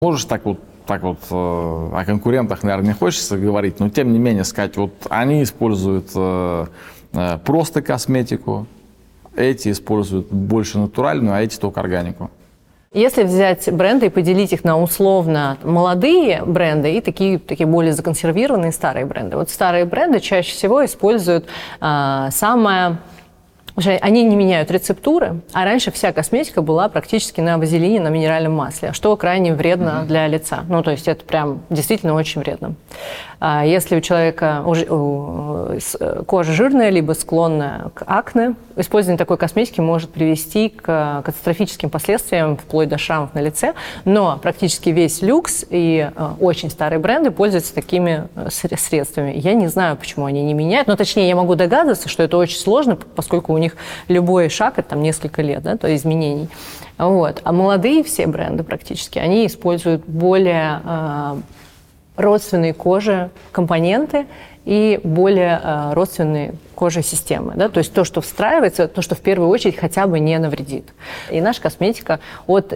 Можешь так вот о конкурентах, наверное, не хочется говорить, но тем не менее сказать, вот они используют просто косметику, эти используют больше натуральную, а эти только органику. Если взять бренды и поделить их на условно молодые бренды и такие более законсервированные старые бренды. Вот старые бренды чаще всего используют они не меняют рецептуры, а раньше вся косметика была практически на вазелине, на минеральном масле, что крайне вредно для лица. Ну, то есть это прям действительно очень вредно. Если у человека кожа жирная, либо склонная к акне, использование такой косметики может привести к катастрофическим последствиям, вплоть до шрамов на лице. Но практически весь люкс и очень старые бренды пользуются такими средствами. Я не знаю, почему они не меняют, но точнее я могу догадываться, что это очень сложно, поскольку у них любой шаг – это там несколько лет, да, то есть изменений. Вот. А молодые все бренды практически, они используют более родственные коже компоненты и более родственные коже системы. Да? То есть то, что встраивается, то, что в первую очередь хотя бы не навредит. И наша косметика от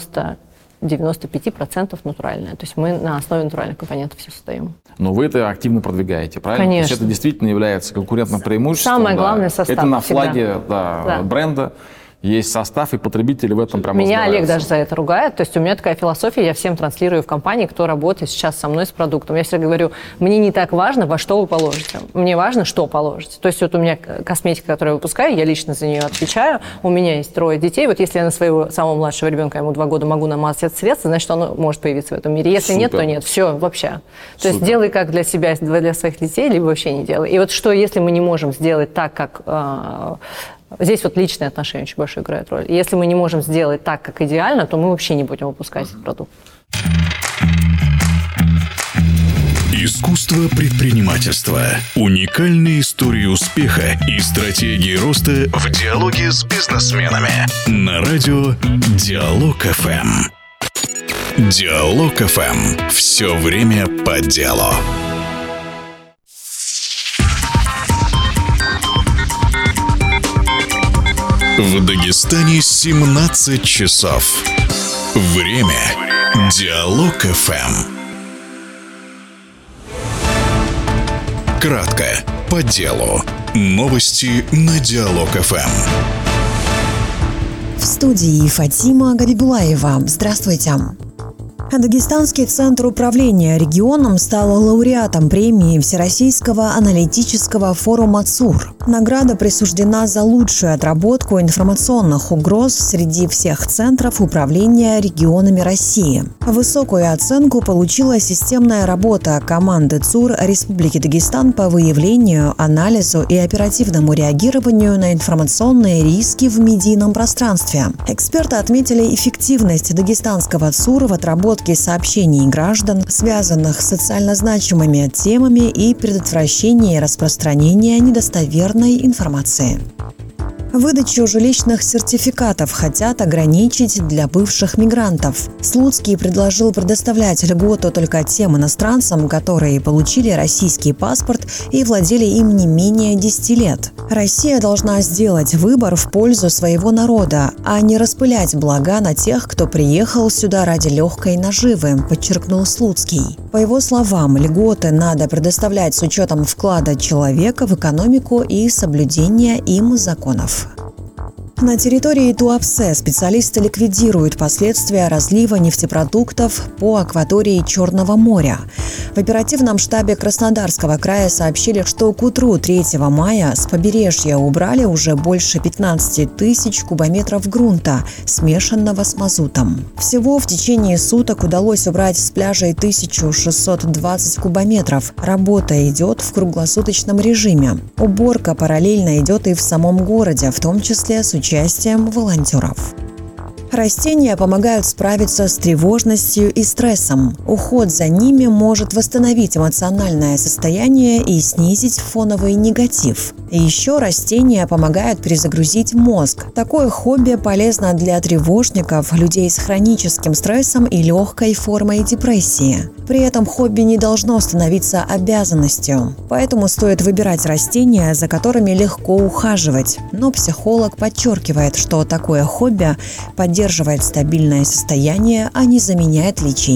95% натуральная. То есть мы на основе натуральных компонентов все создаем. Но вы это активно продвигаете, правильно? Конечно. То есть это действительно является конкурентным преимуществом. Самое главное состав. Это на флаге бренда. Есть состав, и потребители в этом прямо Меня разбираются. Олег даже за это ругает. То есть у меня такая философия, я всем транслирую в компании, кто работает сейчас со мной с продуктом. Я всегда говорю, мне не так важно, во что вы положите. Мне важно, что положите. То есть вот у меня косметика, которую я выпускаю, я лично за нее отвечаю. У меня есть 3 детей. Вот если я на своего самого младшего ребенка, ему 2 года, могу намазать это средство, значит, оно может появиться в этом мире. Если нет, то нет. Все, вообще. То есть делай как для себя, для своих детей, либо вообще не делай. И вот что, если мы не можем сделать так, как... Здесь вот личные отношения очень большую играют роль. И если мы не можем сделать так, как идеально, то мы вообще не будем выпускать этот продукт. Искусство предпринимательства. Уникальные истории успеха и стратегии роста в диалоге с бизнесменами. На радио Диалог ФМ. Диалог ФМ. Все время по делу. В Дагестане 17 часов. Время. Диалог ФМ. Кратко, по делу. Новости на Диалог ФМ. В студии Фатима Габибулаева. Здравствуйте. Дагестанский центр управления регионом стал лауреатом премии Всероссийского аналитического форума ЦУР. Награда присуждена за лучшую отработку информационных угроз среди всех центров управления регионами России. Высокую оценку получила системная работа команды ЦУР Республики Дагестан по выявлению, анализу и оперативному реагированию на информационные риски в медийном пространстве. Эксперты отметили эффективность дагестанского ЦУР в отработке сообщений граждан, связанных с социально значимыми темами, и предотвращении распространения недостоверной информации. Выдачу жилищных сертификатов хотят ограничить для бывших мигрантов. Слуцкий предложил предоставлять льготу только тем иностранцам, которые получили российский паспорт и владели им не менее 10 лет. Россия должна сделать выбор в пользу своего народа, а не распылять блага на тех, кто приехал сюда ради легкой наживы, подчеркнул Слуцкий. По его словам, льготы надо предоставлять с учетом вклада человека в экономику и соблюдения им законов. На территории Туапсе специалисты ликвидируют последствия разлива нефтепродуктов по акватории Черного моря. В оперативном штабе Краснодарского края сообщили, что к утру 3 мая с побережья убрали уже больше 15 тысяч кубометров грунта, смешанного с мазутом. Всего в течение суток удалось убрать с пляжей 1620 кубометров. Работа идет в круглосуточном режиме. Уборка параллельно идет и в самом городе, в том числе с участием волонтеров. Растения помогают справиться с тревожностью и стрессом. Уход за ними может восстановить эмоциональное состояние и снизить фоновый негатив. И еще растения помогают перезагрузить мозг. Такое хобби полезно для тревожников, людей с хроническим стрессом и легкой формой депрессии. При этом хобби не должно становиться обязанностью. Поэтому стоит выбирать растения, за которыми легко ухаживать. Но психолог подчеркивает, что такое хобби поддерживает стабильное состояние, а не заменяет лечение.